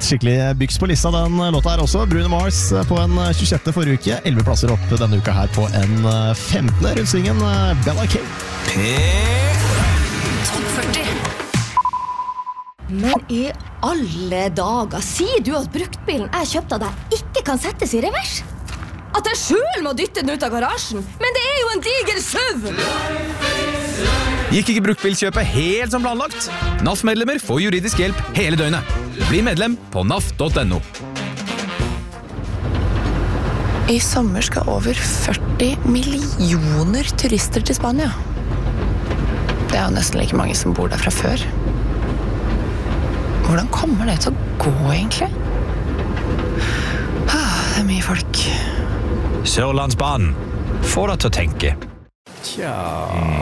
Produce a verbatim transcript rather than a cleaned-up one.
skikkelig byks på lista den låta her også. Bruno Mars på en tjuesjette forrige uke, elleve plasser opp denne uka her på en femtende rundt svingen. Bella K. Topp førti. Men i alle dager, sier du at bruktbilen jeg kjøpte av deg ikke kan settes i revers? At jeg selv må dytte den ut av garasjen? Men det er jo en diger SUV! Gikk ikke bruktbilkjøpet helt som planlagt? N A F-medlemmer får juridisk hjelp hele døgnet. Bli medlem på naf punktum no. I sommer skal over førti millioner turister til Spania. Det er jo nesten like mange som bor der fra før. Hvordan kommer det til å gå, egentlig? Det er mye folk. Sørlandsbanen. Få deg til å tenke. Tja...